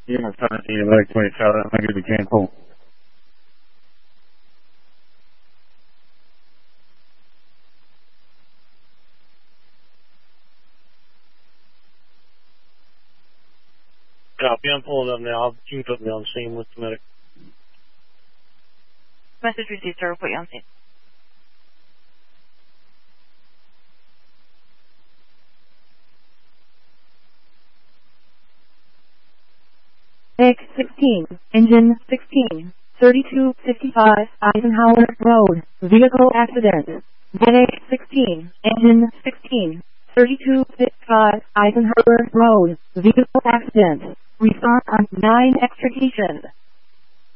Yeah, 17, Atlantic 27, I'm going to be canceled. Copy, I'm pulling up now. You can put me on scene with the medic. Message received, sir. We'll put you on scene. X16, engine 16, 3255 Eisenhower Road, vehicle accident. X16, engine 16, 3255 Eisenhower Road, vehicle accident. Response on 9 extrication.